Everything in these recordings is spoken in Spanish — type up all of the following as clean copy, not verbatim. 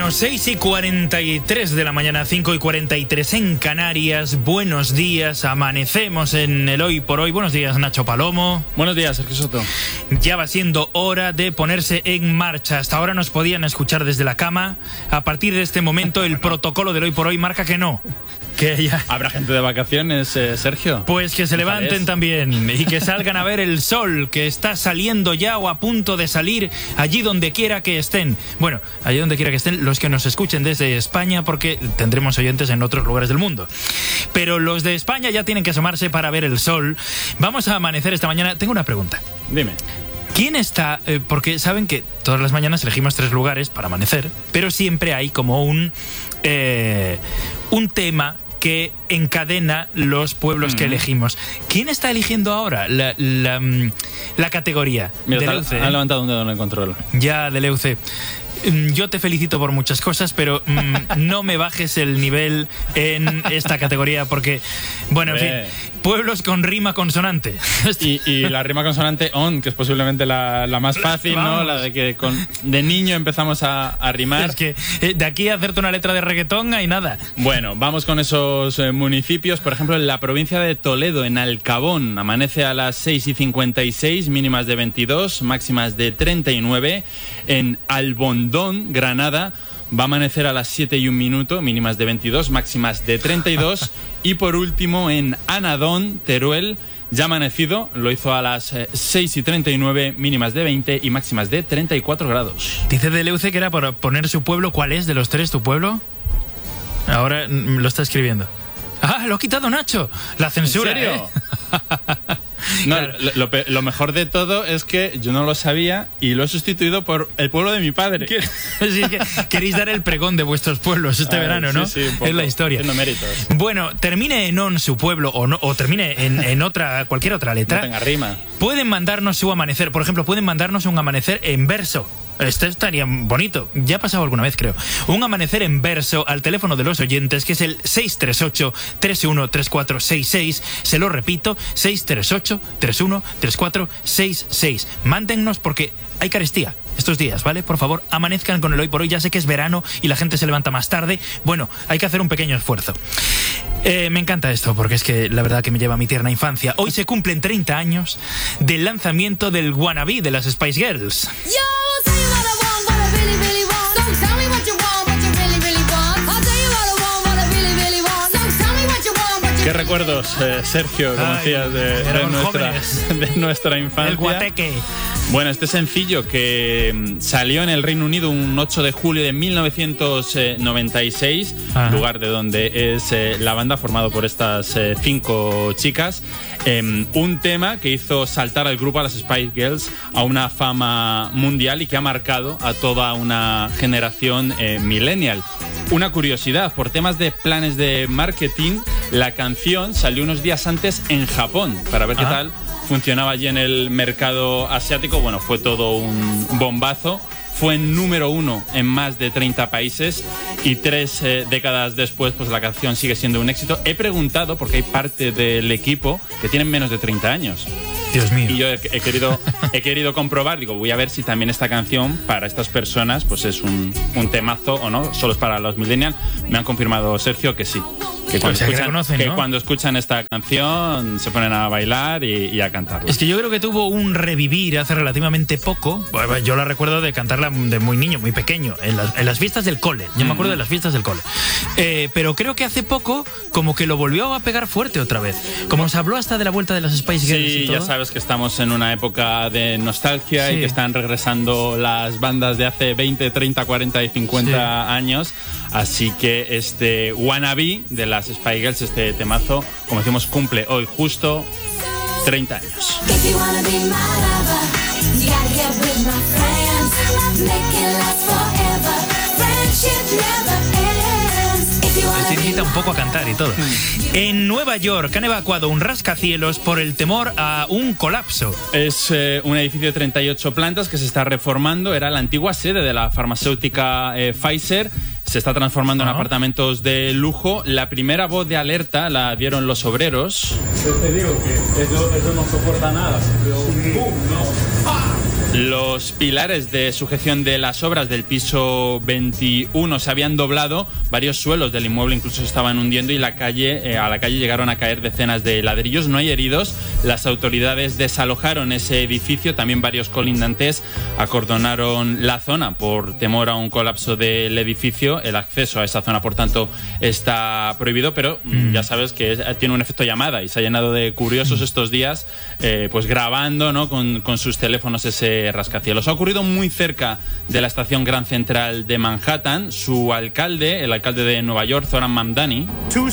Bueno, 6:43 de la mañana, 5:43 en Canarias. Buenos días, amanecemos en el Hoy por Hoy. Buenos días, Nacho Palomo. Buenos días, Sergio Soto. Ya va siendo hora de ponerse en marcha. Hasta ahora nos podían escuchar desde la cama. A partir de este momento, el protocolo del Hoy por Hoy marca que no. Que ya... ¿Habrá gente de vacaciones, Sergio? Pues que se levanten también y que salgan a ver el sol, que está saliendo ya o a punto de salir allí donde quiera que estén. Bueno, allí donde quiera que estén los que nos escuchen desde España, porque tendremos oyentes en otros lugares del mundo. Pero los de España ya tienen que asomarse para ver el sol. Vamos a amanecer esta mañana. Tengo una pregunta. Dime. ¿Quién está...? Porque saben que todas las mañanas elegimos 3 lugares para amanecer, pero siempre hay como un tema que encadena los pueblos que elegimos. ¿Quién está eligiendo ahora la categoría? Mira, Deleuze, ha levantado un dedo en el control. Ya, Deleuze. Yo te felicito por muchas cosas, pero no me bajes el nivel en esta categoría porque, bueno, en fin, pueblos con rima consonante. Y la rima consonante on, que es posiblemente la más fácil, ¿no? La de que de niño empezamos a rimar. Es que de aquí a hacerte una letra de reggaetón hay nada. Bueno, vamos con esos municipios. Por ejemplo, en la provincia de Toledo, en Alcabón, amanece a las 6:56, mínimas de 22, máximas de 39. En Albondón, Granada, va a amanecer a las 7:01, mínimas de 22, máximas de 32. Y por último, en Anadón, Teruel, ya amanecido, lo hizo a las 6:39, mínimas de 20 y máximas de 34 grados. Dice Deleuze que era por poner su pueblo. ¿Cuál es de los 3 tu pueblo? Ahora lo está escribiendo. ¡Ah, lo ha quitado Nacho! La censura. ¿En serio? No, Claro. lo mejor de todo es que yo no lo sabía y lo he sustituido por el pueblo de mi padre. Sí, que queréis dar el pregón de vuestros pueblos este verano, ¿no? Sí, un poco, es la historia. haciendo méritos. Bueno, termine en on su pueblo o no, o termine en cualquier otra letra. No tenga rima. Pueden mandarnos su amanecer. Por ejemplo, pueden mandarnos un amanecer en verso. Esto estaría bonito. Ya ha pasado alguna vez, creo. Un amanecer en verso al teléfono de los oyentes, que es el 638-313466. Se lo repito, 638-313466. Mándennos porque hay carestía estos días, ¿vale? Por favor, amanezcan con el Hoy por Hoy. Ya sé que es verano y la gente se levanta más tarde. Bueno, hay que hacer un pequeño esfuerzo. Me encanta esto porque es que la verdad que me lleva a mi tierna infancia. Hoy se cumplen 30 años del lanzamiento del Wannabe de las Spice Girls. ¿Qué recuerdos, Sergio, como decías, de nuestra infancia? El guateque. Bueno, este sencillo que salió en el Reino Unido un 8 de julio de 1996, lugar de donde es la banda, formado por estas 5 chicas. Un tema que hizo saltar al grupo, a las Spice Girls, a una fama mundial y que ha marcado a toda una generación millennial. Una curiosidad, por temas de planes de marketing, la canción salió unos días antes en Japón para ver qué tal funcionaba allí en el mercado asiático. Bueno, fue todo un bombazo. Fue número 1 en más de 30 países y 3 décadas después, pues la canción sigue siendo un éxito. He preguntado, porque hay parte del equipo que tienen menos de 30 años. Dios mío. Y yo he querido comprobar, digo, voy a ver si también esta canción para estas personas pues es un temazo o no, solo es para los millennials. Me han confirmado, Sergio, que sí. Que cuando escuchan esta canción se ponen a bailar y a cantarla. Es que yo creo que tuvo un revivir hace relativamente poco. Bueno, yo la recuerdo de cantarla de muy niño, muy pequeño, en las fiestas del cole. Yo me acuerdo de las fiestas del cole. Pero creo que hace poco como que lo volvió a pegar fuerte otra vez. Como se habló hasta de la vuelta de las Spice Girls y todo. Ya sabes que estamos en una época de nostalgia y que están regresando las bandas de hace 20, 30, 40 y 50 años. Así que este Wannabe de las Spice Girls, este temazo, como decimos, cumple hoy justo 30 años. Se incita un poco a cantar y todo. En Nueva York han evacuado un rascacielos por el temor a un colapso. Es un edificio de 38 plantas que se está reformando. Era la antigua sede de la farmacéutica Pfizer. Se está transformando en apartamentos de lujo. La primera voz de alerta la dieron los obreros. Yo te digo que eso no soporta nada. Los pilares de sujeción de las obras del piso 21 se habían doblado, varios suelos del inmueble incluso se estaban hundiendo y a la calle llegaron a caer decenas de ladrillos. No hay heridos, las autoridades desalojaron ese edificio, también varios colindantes acordonaron la zona por temor a un colapso del edificio. El acceso a esa zona, por tanto, está prohibido, pero ya sabes que tiene un efecto llamada y se ha llenado de curiosos estos días, pues grabando, ¿no?, con sus teléfonos ese rascacielos. Ha ocurrido muy cerca de la estación Grand Central de Manhattan. Su alcalde, el alcalde de Nueva York, Zoran Mamdani,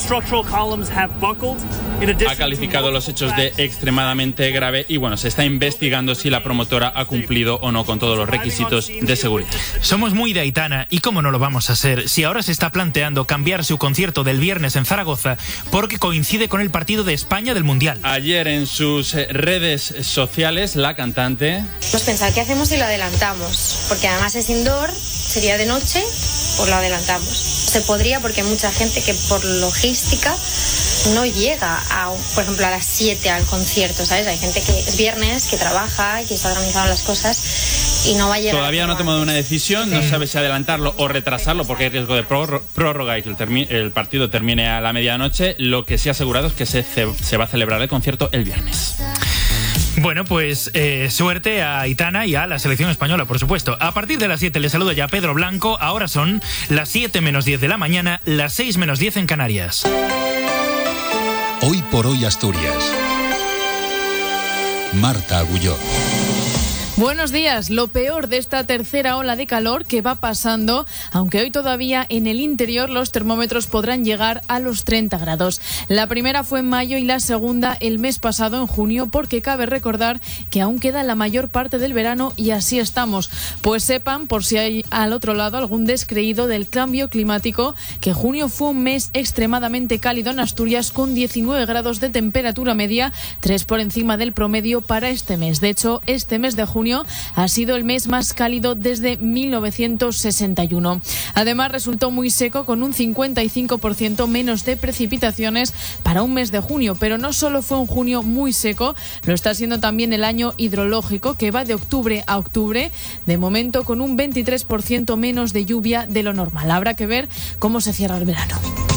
ha calificado los hechos de extremadamente grave y bueno, se está investigando si la promotora ha cumplido o no con todos los requisitos de seguridad. Somos muy de Aitana y cómo no lo vamos a hacer si ahora se está planteando cambiar su concierto del viernes en Zaragoza porque coincide con el partido de España del Mundial. Ayer en sus redes sociales la cantante... Hemos pensado, ¿qué hacemos si lo adelantamos? Porque además es indoor, sería de noche, pues lo adelantamos. Se podría porque hay mucha gente que por logística no llega, por ejemplo, a las 7 al concierto, ¿sabes? Hay gente que es viernes, que trabaja, que está organizando las cosas y no va a llegar. Todavía no ha tomado una decisión, no sabe si adelantarlo o retrasarlo porque hay riesgo de prórroga y que el partido termine a la medianoche. Lo que sí ha asegurado es que se va a celebrar el concierto el viernes. Bueno, pues suerte a Aitana y a la selección española, por supuesto. A partir de las 7 le saluda ya Pedro Blanco. Ahora son las 7 menos 10 de la mañana, las 6 menos 10 en Canarias. Hoy por hoy Asturias. Marta Agulló. Buenos días. Lo peor de esta tercera ola de calor que va pasando, aunque hoy todavía en el interior los termómetros podrán llegar a los 30 grados. La primera fue en mayo y la segunda el mes pasado, en junio, porque cabe recordar que aún queda la mayor parte del verano y así estamos. Pues sepan, por si hay al otro lado algún descreído del cambio climático, que junio fue un mes extremadamente cálido en Asturias con 19 grados de temperatura media, 3 por encima del promedio para este mes. De hecho, este mes de junio ha sido el mes más cálido desde 1961. Además, resultó muy seco con un 55% menos de precipitaciones para un mes de junio. Pero no solo fue un junio muy seco, lo está siendo también el año hidrológico, que va de octubre a octubre, de momento con un 23% menos de lluvia de lo normal. Habrá que ver cómo se cierra el verano.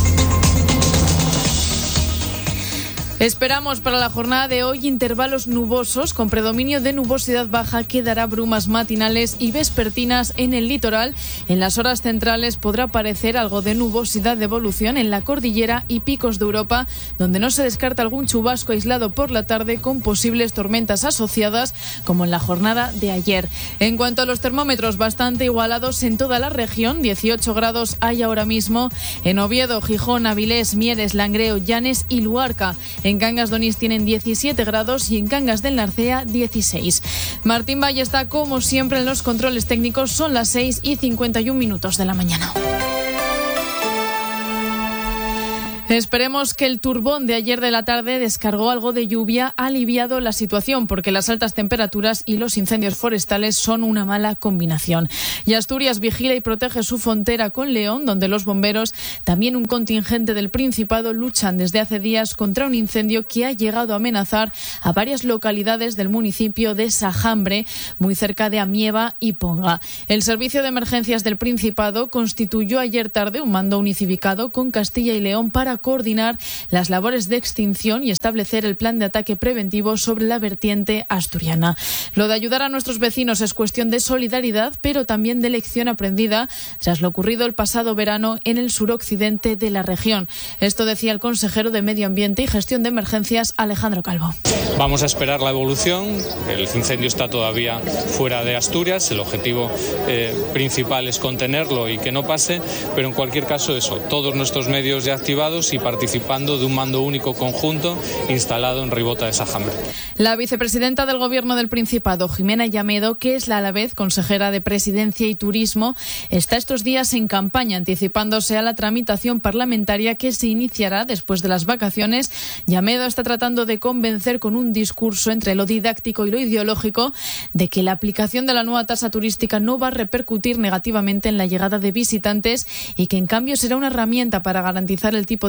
Esperamos para la jornada de hoy intervalos nubosos con predominio de nubosidad baja que dará brumas matinales y vespertinas en el litoral. En las horas centrales podrá aparecer algo de nubosidad de evolución en la cordillera y picos de Europa, donde no se descarta algún chubasco aislado por la tarde con posibles tormentas asociadas, como en la jornada de ayer. En cuanto a los termómetros, bastante igualados en toda la región. 18 grados hay ahora mismo en Oviedo, Gijón, Avilés, Mieres, Langreo, Llanes y Luarca. En Cangas de Onís tienen 17 grados y en Cangas del Narcea 16. Martín Valle está como siempre en los controles técnicos. Son las 6:51 de la mañana. Esperemos que el turbón de ayer de la tarde descargó algo de lluvia, ha aliviado la situación, porque las altas temperaturas y los incendios forestales son una mala combinación. Y Asturias vigila y protege su frontera con León, donde los bomberos, también un contingente del Principado, luchan desde hace días contra un incendio que ha llegado a amenazar a varias localidades del municipio de Sajambre, muy cerca de Amieva y Ponga. El Servicio de Emergencias del Principado constituyó ayer tarde un mando unificado con Castilla y León para coordinar las labores de extinción y establecer el plan de ataque preventivo sobre la vertiente asturiana. Lo de ayudar a nuestros vecinos es cuestión de solidaridad, pero también de lección aprendida tras lo ocurrido el pasado verano en el suroccidente de la región. Esto decía el consejero de Medio Ambiente y Gestión de Emergencias, Alejandro Calvo. Vamos a esperar la evolución. El incendio está todavía fuera de Asturias. El objetivo principal es contenerlo y que no pase, pero en cualquier caso eso, todos nuestros medios ya activados y participando de un mando único conjunto instalado en Ribota de Sajambre. La vicepresidenta del Gobierno del Principado, Jimena Llamedo, que es a la vez consejera de Presidencia y Turismo, está estos días en campaña, anticipándose a la tramitación parlamentaria que se iniciará después de las vacaciones. Llamedo está tratando de convencer con un discurso entre lo didáctico y lo ideológico de que la aplicación de la nueva tasa turística no va a repercutir negativamente en la llegada de visitantes y que en cambio será una herramienta para garantizar el tipo de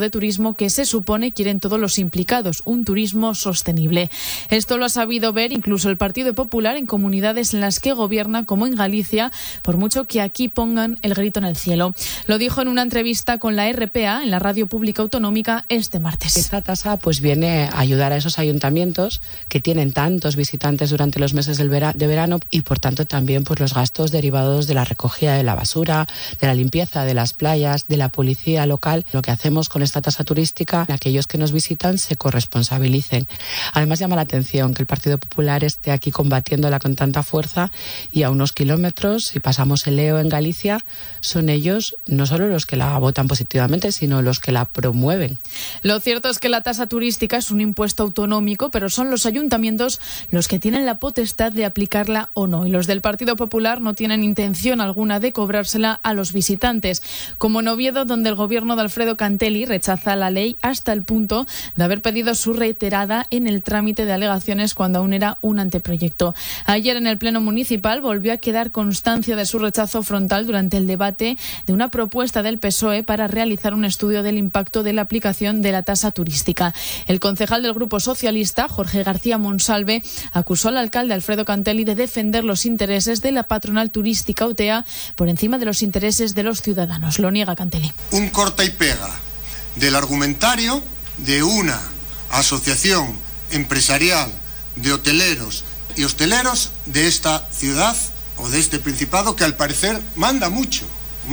de turismo que se supone quieren todos los implicados, un turismo sostenible. Esto lo ha sabido ver incluso el Partido Popular en comunidades en las que gobierna, como en Galicia, por mucho que aquí pongan el grito en el cielo. Lo dijo en una entrevista con la RPA en la radio pública autonómica este martes. Esta tasa pues viene a ayudar a esos ayuntamientos que tienen tantos visitantes durante los meses de verano y por tanto también pues los gastos derivados de la recogida de la basura, de la limpieza de las playas, de la policía local. Lo que hacemos con esta tasa turística, aquellos que nos visitan se corresponsabilicen. Además llama la atención que el Partido Popular esté aquí combatiéndola con tanta fuerza y a unos kilómetros, si pasamos el Eo en Galicia, son ellos no solo los que la votan positivamente, sino los que la promueven. Lo cierto es que la tasa turística es un impuesto autonómico, pero son los ayuntamientos los que tienen la potestad de aplicarla o no. Y los del Partido Popular no tienen intención alguna de cobrársela a los visitantes. Como en Oviedo, donde el gobierno de Alfredo Cantelli rechaza la ley hasta el punto de haber pedido su reiterada en el trámite de alegaciones cuando aún era un anteproyecto. Ayer en el Pleno Municipal volvió a quedar constancia de su rechazo frontal durante el debate de una propuesta del PSOE para realizar un estudio del impacto de la aplicación de la tasa turística. El concejal del Grupo Socialista, Jorge García Monsalve, acusó al alcalde Alfredo Cantelli de defender los intereses de la patronal turística UTEA por encima de los intereses de los ciudadanos. Lo niega Cantelli. Un corta y pega del argumentario de una asociación empresarial de hoteleros y hosteleros de esta ciudad o de este principado que al parecer manda mucho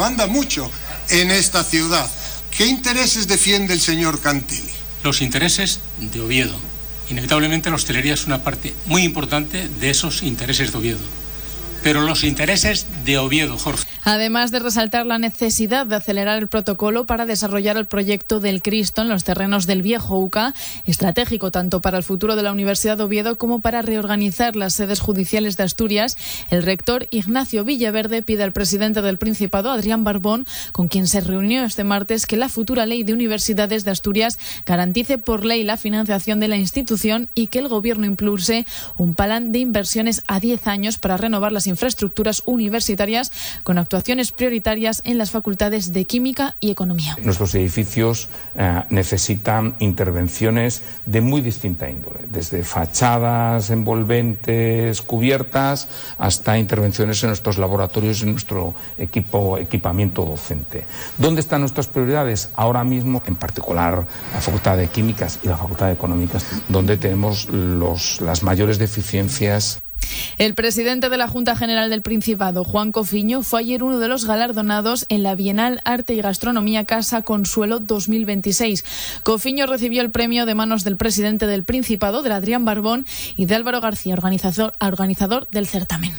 en esta ciudad. ¿Qué intereses defiende el señor Cantelli? Los intereses de Oviedo. Inevitablemente la hostelería es una parte muy importante de esos intereses de Oviedo. Pero los intereses de Oviedo, Jorge. Además de resaltar la necesidad de acelerar el protocolo para desarrollar el proyecto del Cristo en los terrenos del Viejo UCA, estratégico tanto para el futuro de la Universidad de Oviedo como para reorganizar las sedes judiciales de Asturias, el rector Ignacio Villaverde pide al presidente del Principado, Adrián Barbón, con quien se reunió este martes, que la futura ley de universidades de Asturias garantice por ley la financiación de la institución y que el gobierno impulse un plan de inversiones a 10 años para renovar las infraestructuras universitarias con actuaciones prioritarias en las facultades de Química y Economía. Nuestros edificios necesitan intervenciones de muy distinta índole, desde fachadas envolventes, cubiertas, hasta intervenciones en nuestros laboratorios, en nuestro equipamiento docente. ¿Dónde están nuestras prioridades? Ahora mismo, en particular, la Facultad de Químicas y la Facultad de Económicas, donde tenemos las mayores deficiencias. El presidente de la Junta General del Principado, Juan Cofiño, fue ayer uno de los galardonados en la Bienal Arte y Gastronomía Casa Consuelo 2026. Cofiño recibió el premio de manos del presidente del Principado, de Adrián Barbón, y de Álvaro García, organizador del certamen.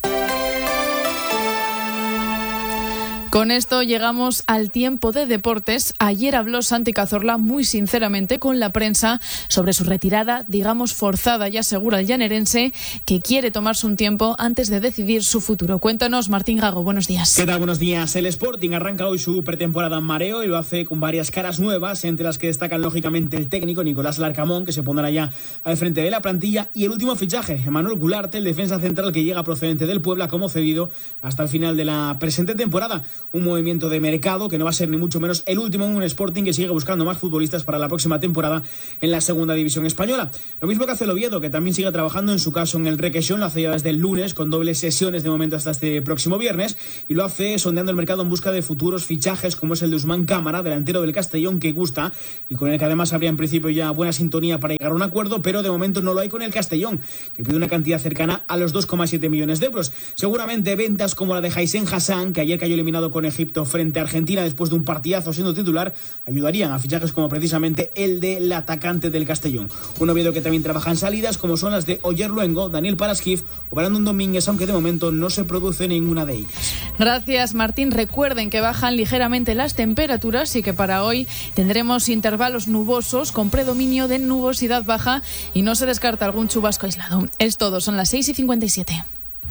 Con esto llegamos al tiempo de deportes. Ayer habló Santi Cazorla muy sinceramente con la prensa sobre su retirada, digamos forzada, y asegura el llanerense que quiere tomarse un tiempo antes de decidir su futuro. Cuéntanos, Martín Gago, buenos días. ¿Qué tal? Buenos días. El Sporting arranca hoy su pretemporada en mareo y lo hace con varias caras nuevas, entre las que destacan lógicamente el técnico Nicolás Larcamón, que se pondrá ya al frente de la plantilla, y el último fichaje, Emmanuel Gularte, el defensa central que llega procedente del Puebla como cedido hasta el final de la presente temporada. Un movimiento de mercado que no va a ser ni mucho menos el último en un Sporting que sigue buscando más futbolistas para la próxima temporada en la segunda división española. Lo mismo que hace el Oviedo, que también sigue trabajando en su caso en el Requesón, lo hace ya desde el lunes con dobles sesiones de momento hasta este próximo viernes, y lo hace sondeando el mercado en busca de futuros fichajes como es el de Usman Cámara, delantero del Castellón, que gusta y con el que además habría en principio ya buena sintonía para llegar a un acuerdo, pero de momento no lo hay con el Castellón, que pide una cantidad cercana a los 2,7 millones de euros. Seguramente ventas como la de Haisen Hassan, que ayer cayó eliminado con Egipto frente a Argentina después de un partidazo siendo titular, ayudarían a fichajes como precisamente el del atacante del Castellón. Un Oviedo que también trabaja en salidas como son las de Oyer Luengo, Daniel Paraskif o Brandon Domínguez, aunque de momento no se produce ninguna de ellas. Gracias, Martín. Recuerden que bajan ligeramente las temperaturas y que para hoy tendremos intervalos nubosos con predominio de nubosidad baja y no se descarta algún chubasco aislado. Es todo, son las 6:57.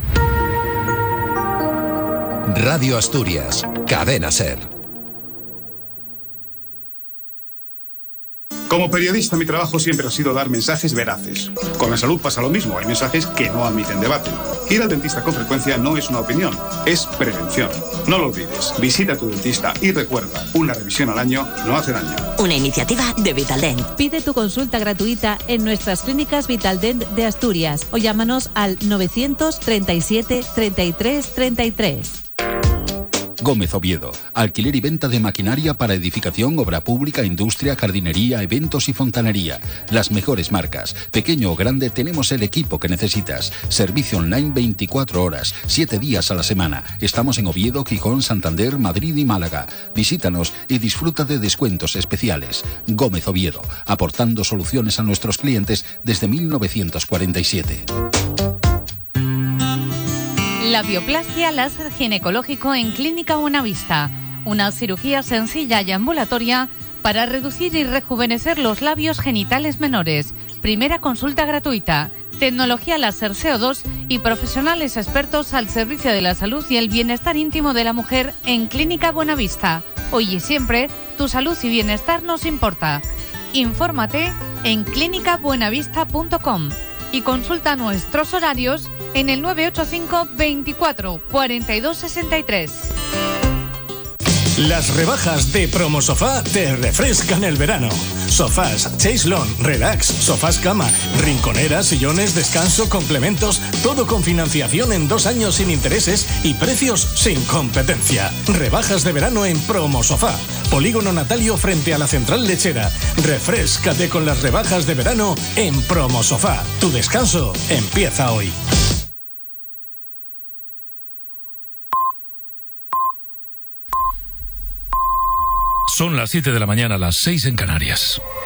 Radio Asturias, Cadena SER. Como periodista, mi trabajo siempre ha sido dar mensajes veraces. Con la salud pasa lo mismo, hay mensajes que no admiten debate. Ir al dentista con frecuencia no es una opinión, es prevención. No lo olvides, visita a tu dentista y recuerda, una revisión al año no hace daño. Una iniciativa de Vitaldent. Pide tu consulta gratuita en nuestras clínicas Vitaldent de Asturias o llámanos al 937 33 33. Gómez Oviedo, alquiler y venta de maquinaria para edificación, obra pública, industria, jardinería, eventos y fontanería. Las mejores marcas. Pequeño o grande, tenemos el equipo que necesitas. Servicio online 24 horas, 7 días a la semana. Estamos en Oviedo, Gijón, Santander, Madrid y Málaga. Visítanos y disfruta de descuentos especiales. Gómez Oviedo, aportando soluciones a nuestros clientes desde 1947. La bioplastia láser ginecológico en Clínica Buenavista. Una cirugía sencilla y ambulatoria para reducir y rejuvenecer los labios genitales menores. Primera consulta gratuita. Tecnología láser CO2 y profesionales expertos al servicio de la salud y el bienestar íntimo de la mujer en Clínica Buenavista. Hoy y siempre, tu salud y bienestar nos importa. Infórmate en clínicabuenavista.com y consulta nuestros horarios en el 985 24 42 63. Las rebajas de Promosofá te refrescan el verano. Sofás, chaise lounge, relax, sofás cama, rinconeras, sillones, descanso, complementos, todo con financiación en 2 años sin intereses y precios sin competencia. Rebajas de verano en Promosofá. Polígono Natalio frente a la Central Lechera. Refréscate con las rebajas de verano en Promosofá. Tu descanso empieza hoy. Son las 7 de la mañana, las 6 en Canarias.